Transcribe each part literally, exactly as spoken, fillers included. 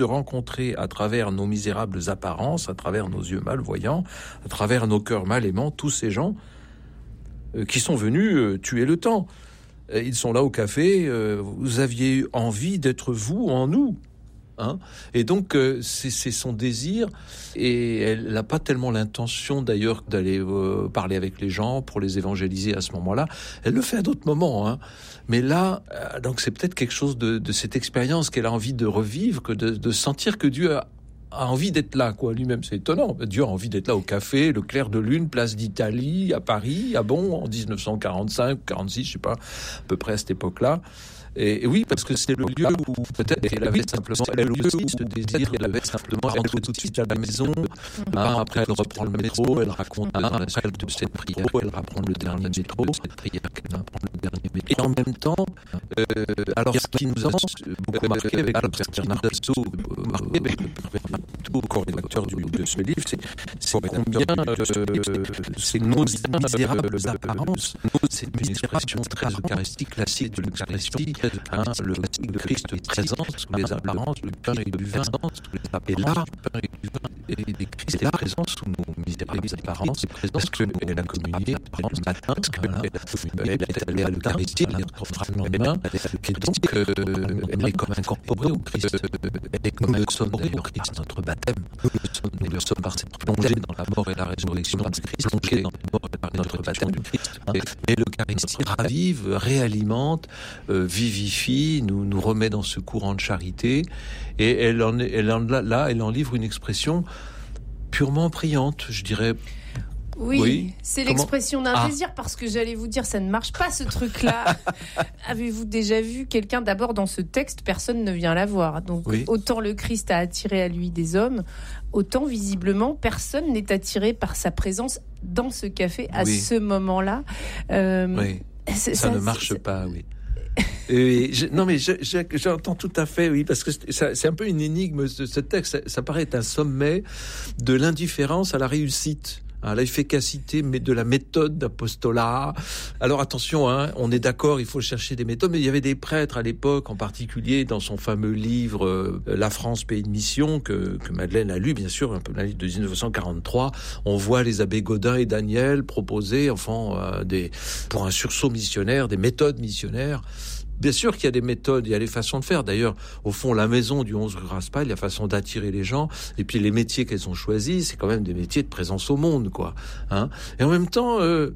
de rencontrer à travers nos misérables apparences, à travers nos yeux malvoyants, à travers nos cœurs mal aimants, tous ces gens euh, qui sont venus euh, tuer le temps. Et ils sont là au café, euh, vous aviez eu envie d'être vous en nous. Hein, et donc euh, c'est, c'est son désir, et elle n'a pas tellement l'intention d'ailleurs d'aller euh, parler avec les gens pour les évangéliser à ce moment-là. Elle le fait à d'autres moments, hein. Mais là, euh, donc c'est peut-être quelque chose de, de cette expérience qu'elle a envie de revivre, que de, de sentir que Dieu a, a envie d'être là, quoi. Lui-même, c'est étonnant. Dieu a envie d'être là au café, le clair de lune, place d'Italie, à Paris, à Bon, en dix-neuf cent quarante-cinq, quarante-six, je sais pas, à peu près à cette époque-là. Et, et oui, parce que c'est le lieu où peut-être elle avait simplement, elle aussi ce désir, elle avait simplement, elle rentre tout de suite à la maison, hein, après elle reprend le métro, elle raconte hein, après de cette prière, elle rapprend le dernier métro, cette prière qu'elle apprend le dernier métro. Et en même temps, euh, alors ce qui nous a beaucoup marqué avec Bernard Pissot, marqué avec le correcteur de ce livre, c'est, c'est combien euh, c'est nos misérables apparences, c'est une expression très eucharistique, classique de l'Eucharistie. Hein, le, le Christ présent sous les apparences, le pain et du vin, et là, et le Christ est présent sous nos misérables apparences, parce qu'elle a communié le matin, elle est allée à l'Eucharistie, elle retrouvera le lendemain, et donc euh, elle est comme incorporée au Christ, elle est comme incorporée au Christ, notre baptême, nous le sommes par cette plongée dans la mort et la résurrection de Christ, plongée dans la mort et la notre baptême du Christ, et l'Eucharistie ravive, réalimente, euh, vivifie, nous, nous remet dans ce courant de charité, et elle en, elle en, là, elle en livre une expression purement priante, je dirais. Oui, oui. C'est Comment l'expression d'un ah. désir, parce que j'allais vous dire, ça ne marche pas ce truc-là. Avez-vous déjà vu quelqu'un, d'abord dans ce texte, personne ne vient la voir. Donc oui. Autant le Christ a attiré à lui des hommes, autant visiblement personne n'est attiré par sa présence dans ce café à oui. ce moment-là. Euh, oui. Ça, ça ne marche c'est... pas, oui. Et je, non mais je, je, j'entends tout à fait, oui, parce que ça, c'est un peu une énigme ce, ce texte. Ça, ça paraît être un sommet de l'indifférence à la réussite, à l'efficacité, mais de la méthode d'apostolat. Alors attention, hein, on est d'accord, il faut chercher des méthodes, mais il y avait des prêtres à l'époque, en particulier dans son fameux livre euh, La France, pays de mission, que, que Madeleine a lu, bien sûr, un peu un livre de dix-neuf cent quarante-trois. On voit les abbés Gaudin et Daniel proposer, enfin, euh, des, pour un sursaut missionnaire, des méthodes missionnaires. Bien sûr qu'il y a des méthodes, il y a des façons de faire. D'ailleurs, au fond, la maison du onze rue Raspail, il y a façon d'attirer les gens. Et puis les métiers qu'elles ont choisis, c'est quand même des métiers de présence au monde, quoi. Hein ? Et en même temps, euh,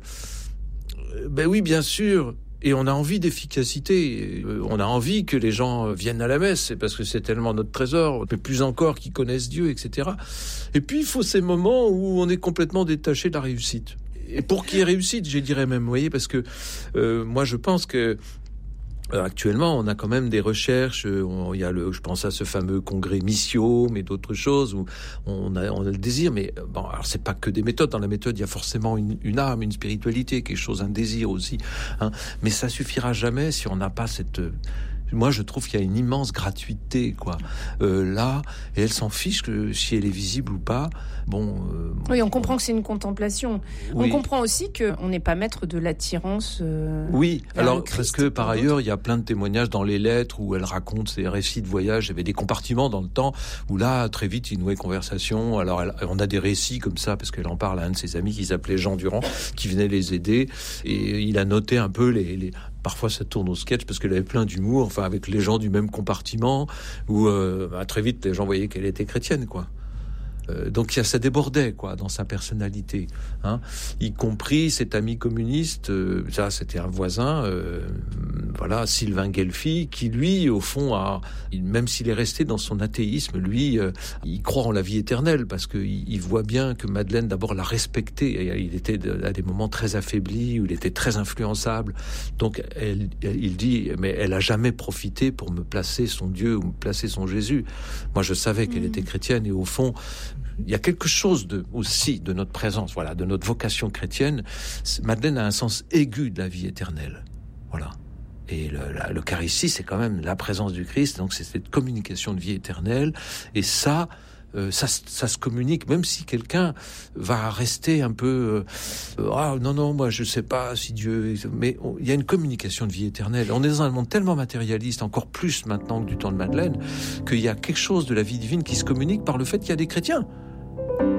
ben oui, bien sûr. Et on a envie d'efficacité. On a envie que les gens viennent à la messe, c'est parce que c'est tellement notre trésor. Mais plus encore qu'ils connaissent Dieu, et cetera. Et puis il faut ces moments où on est complètement détaché de la réussite. Et pour qu'il y ait réussite, je dirais même, vous voyez, parce que euh, moi je pense que actuellement, on a quand même des recherches. On, il y a le, je pense à ce fameux congrès Missio, mais d'autres choses où on a, on a le désir. Mais bon, alors c'est pas que des méthodes. Dans la méthode, il y a forcément une, une âme, une spiritualité, quelque chose, un désir aussi. Hein. Mais ça suffira jamais si on n'a pas cette. Moi, je trouve qu'il y a une immense gratuité, quoi. Euh, là, et elle s'en fiche que si elle est visible ou pas. Bon. Euh, oui, on comprend que c'est une contemplation. Oui. On comprend aussi qu'on n'est pas maître de l'attirance. Euh, oui, alors parce que par ailleurs, il y a plein de témoignages dans les lettres où elle raconte ses récits de voyage. Il y avait des compartiments dans le temps où là, très vite, il nouait conversation. Alors, elle, on a des récits comme ça parce qu'elle en parle à un de ses amis qui s'appelait Jean Durand, qui venait les aider, et il a noté un peu les. les Parfois, ça tourne au sketch parce qu'elle avait plein d'humour, enfin, avec les gens du même compartiment, où euh, bah, très vite, les gens voyaient qu'elle était chrétienne, quoi. Euh, donc ça débordait, quoi, dans sa personnalité, hein, y compris cet ami communiste, euh, ça c'était un voisin, euh, voilà, Sylvain Guelfi, qui lui, au fond, a, même s'il est resté dans son athéisme, lui, euh, il croit en la vie éternelle parce que il, il voit bien que Madeleine d'abord l'a respecté. Et il était à des moments très affaibli, où il était très influençable. Donc elle, il dit, mais elle a jamais profité pour me placer son Dieu ou me placer son Jésus. Moi, je savais qu'elle mmh. était chrétienne et au fond. Il y a quelque chose de, aussi de notre présence, voilà, de notre vocation chrétienne. Madeleine a un sens aigu de la vie éternelle, voilà. Et le, la, l'Eucharistie, c'est quand même la présence du Christ, donc c'est cette communication de vie éternelle. Et ça, euh, ça, ça se communique, même si quelqu'un va rester un peu euh, ah non non moi je sais pas si Dieu, mais il y a une communication de vie éternelle. On est dans un monde tellement matérialiste, encore plus maintenant que du temps de Madeleine, qu'il y a quelque chose de la vie divine qui se communique par le fait qu'il y a des chrétiens.